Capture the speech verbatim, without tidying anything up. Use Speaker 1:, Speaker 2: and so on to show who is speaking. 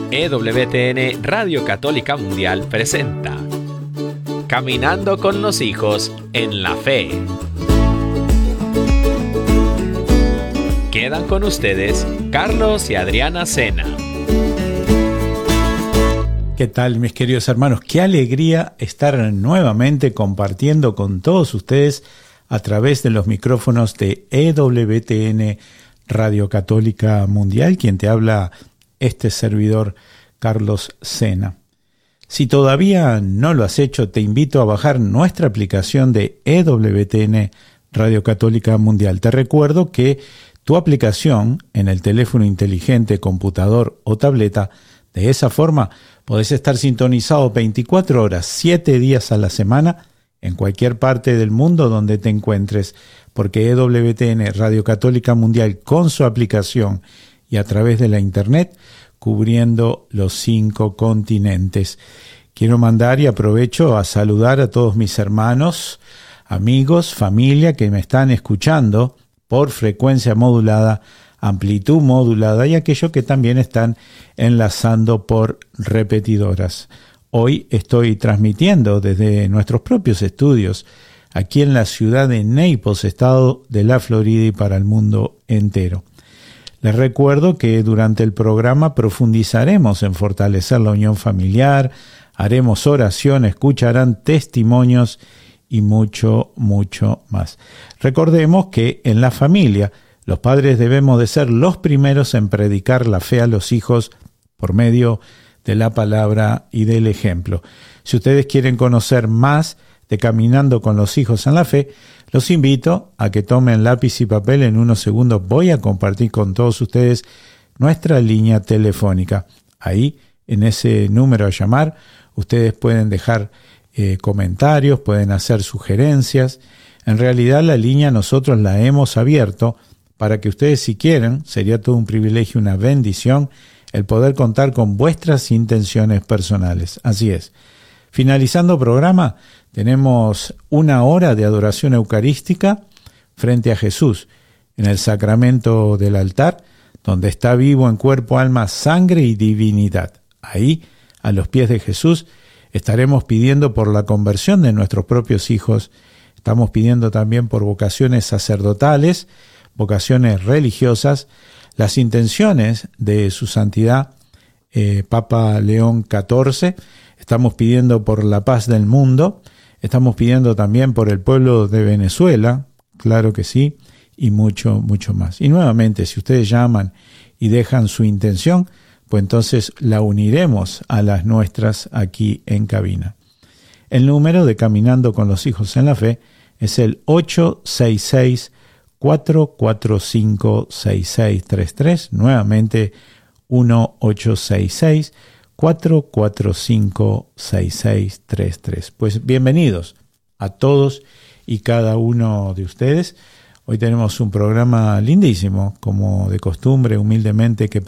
Speaker 1: E W T N Radio Católica Mundial presenta Caminando con los hijos en la fe. Quedan con ustedes Carlos y Adriana Sena.
Speaker 2: ¿Qué tal, mis queridos hermanos? Qué alegría estar nuevamente compartiendo con todos ustedes a través de los micrófonos de E W T N Radio Católica Mundial, quien te habla este servidor, Carlos Sena. Si todavía no lo has hecho, te invito a bajar nuestra aplicación de E W T N Radio Católica Mundial. Te recuerdo que tu aplicación en el teléfono inteligente, computador o tableta, de esa forma podés estar sintonizado veinticuatro horas, siete días a la semana, en cualquier parte del mundo donde te encuentres, porque E W T N Radio Católica Mundial, con su aplicación y a través de la internet, cubriendo los cinco continentes. Quiero mandar y aprovecho a saludar a todos mis hermanos, amigos, familia que me están escuchando por frecuencia modulada, amplitud modulada y aquellos que también están enlazando por repetidoras. Hoy estoy transmitiendo desde nuestros propios estudios aquí en la ciudad de Naples, estado de la Florida, y para el mundo entero. Les recuerdo que durante el programa profundizaremos en fortalecer la unión familiar, haremos oración, escucharán testimonios y mucho, mucho más. Recordemos que en la familia los padres debemos de ser los primeros en predicar la fe a los hijos por medio de la palabra y del ejemplo. Si ustedes quieren conocer más de Caminando con los hijos en la fe, los invito a que tomen lápiz y papel. En unos segundos voy a compartir con todos ustedes nuestra línea telefónica. Ahí, en ese número a llamar, ustedes pueden dejar eh, comentarios, pueden hacer sugerencias. En realidad la línea nosotros la hemos abierto para que ustedes, si quieren, sería todo un privilegio, una bendición, el poder contar con vuestras intenciones personales. Así es. Finalizando programa, tenemos una hora de adoración eucarística frente a Jesús, en el sacramento del altar, donde está vivo en cuerpo, alma, sangre y divinidad. Ahí, a los pies de Jesús, estaremos pidiendo por la conversión de nuestros propios hijos. Estamos pidiendo también por vocaciones sacerdotales, vocaciones religiosas, las intenciones de su santidad eh, Papa León catorce. Estamos pidiendo por la paz del mundo, estamos pidiendo también por el pueblo de Venezuela, claro que sí, y mucho, mucho más. Y nuevamente, si ustedes llaman y dejan su intención, pues entonces la uniremos a las nuestras aquí en cabina. El número de Caminando con los Hijos en la Fe es el ocho seis seis, cuatro cuatro cinco, seis seis tres tres, nuevamente uno ocho seis seis, cuatro cuatro cinco, seis seis tres tres. Pues bienvenidos a todos y cada uno de ustedes. Hoy tenemos un programa lindísimo, como de costumbre, humildemente, que